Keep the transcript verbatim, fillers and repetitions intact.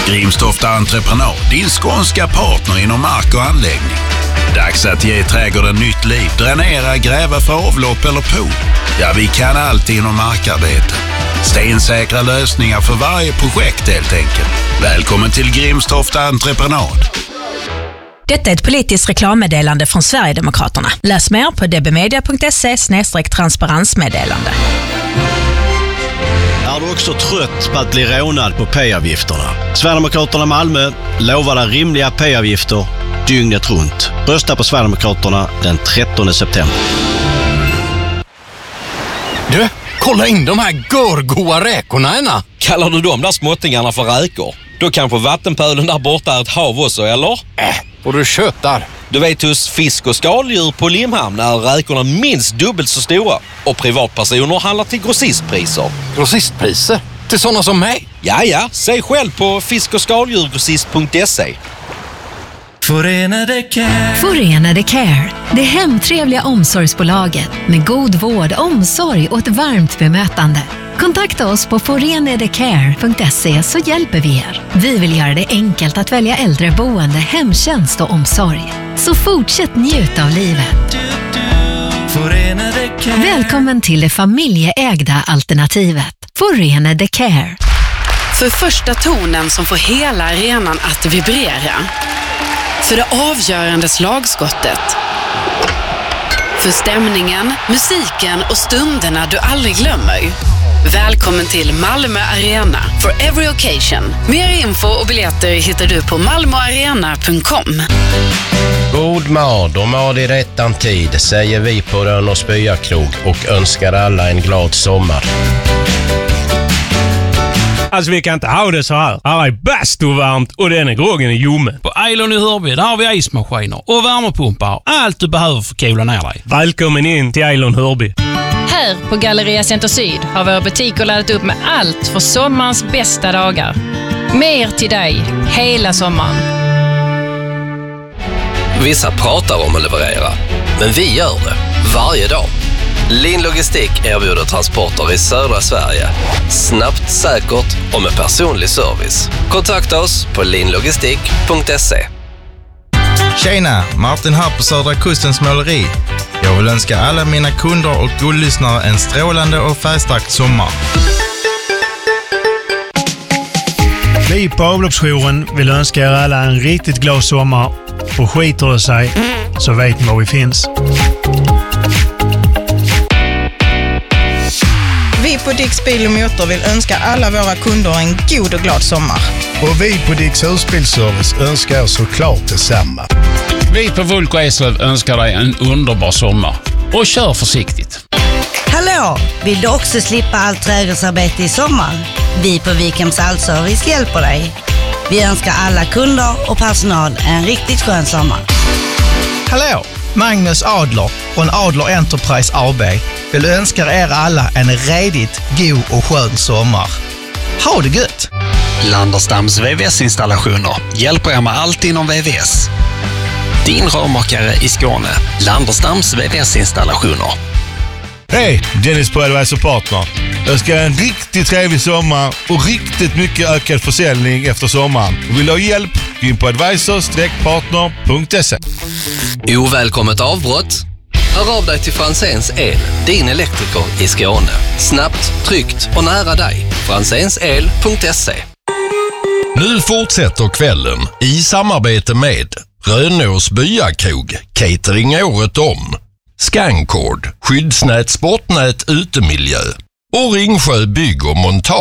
Grimstofta Entreprenad, din skånska partner inom mark och anläggning. Dags att ge trädgården nytt liv, dränera, gräva för avlopp eller pool. Ja, vi kan allt inom markarbete. Stensäkra lösningar för varje projekt helt enkelt. Välkommen till Grimstofta Entreprenad. Detta är ett politiskt reklammeddelande från Sverigedemokraterna. Läs mer på dbmedia punkt se slash transparensmeddelande. Är du också trött på att bli rånad på P-avgifterna? Sverigedemokraterna Malmö lovar dig rimliga P-avgifter dygnet runt. Rösta på Sverigedemokraterna den trettonde september. Du, kolla in de här görgoa räkorna ena. Kallar du de där småttingarna för räkor? Då kanske vattenpölen där borta är ett hav också, eller? Äh, och du köttar. Du vet, hos fisk- och skaldjur på Limhamn är räkorna minst dubbelt så stora. Och privatpersoner handlar till grossistpriser. Grossistpriser? Till sådana som mig? Ja, ja. Se själv på fisk- och skaldjurgrossist punkt se. Förenade Care. Förenade Care. Det hemtrevliga omsorgsbolaget med god vård, omsorg och ett varmt bemötande. Kontakta oss på forenadecare punkt se så hjälper vi er. Vi vill göra det enkelt att välja äldreboende, hemtjänst och omsorg. Så fortsätt njuta av livet. Välkommen till det familjeägda alternativet. Förenade Care. För första tonen som får hela arenan att vibrera. För det avgörande slagskottet. För stämningen, musiken och stunderna du aldrig glömmer. Välkommen till Malmö Arena for every occasion. Mer info och biljetter hittar du på malmoarena punkt com. God mad och mad i rättan tid, säger vi på Rönn och Spyakrog och önskar alla en glad sommar. Alltså vi kan inte ha det så här. Här är bastuvarmt och den är groggen i Jomme. På Eilon i Hörby, där har vi ismaskiner och värmepumpar. Allt du behöver för att kola ner dig. Välkommen in till Eilon Hörby. Här på Galleria Center Syd har våra butiker laddat upp med allt för sommarens bästa dagar. Mer till dig hela sommaren. Vissa pratar om att leverera, men vi gör det varje dag. Lin Logistik erbjuder transporter i södra Sverige. Snabbt, säkert och med personlig service. Kontakta oss på linlogistik punkt se. Tjena, Martin här på Södra Kustens måleri. Jag vill önska alla mina kunder och guldlyssnare en strålande och färgstark sommar. Vi på avloppsjouren vill önska er alla en riktigt glad sommar. Och skiter det sig så vet ni var vi finns. Vi på Dicks Bil och Motor vill önska alla våra kunder en god och glad sommar. Och vi på Dicks Husbilservice önskar såklart detsamma. Vi på Vulko Eslöv önskar dig en underbar sommar. Och kör försiktigt. Hallå! Vill du också slippa allt trädgårdsarbete i sommar? Vi på Wikhems Allservice hjälper dig. Vi önskar alla kunder och personal en riktigt skön sommar. Hallå! Magnus Adler från Adler Enterprise A B vill önska er alla en redigt god och skön sommar. Ha det gött! Landerstams V V S-installationer hjälper er med allt inom V V S. Din rörmakare i Skåne. Landerstams V V S-installationer. Hej, Dennis på Advisor Partner. Jag ska ha en riktigt trevlig sommar och riktigt mycket ökad försäljning efter sommaren. Vill du ha hjälp? Gå in på advisor partner punkt se. Ovälkommet avbrott? Hör av dig till Franzéns El, din elektriker i Skåne. Snabbt, tryggt och nära dig. franzéns el punkt se. Nu fortsätter kvällen i samarbete med Rönås Byakrog, catering året om. Scancord, skyddsnät, sportnät, utemiljö och Ringsjö bygg och montage.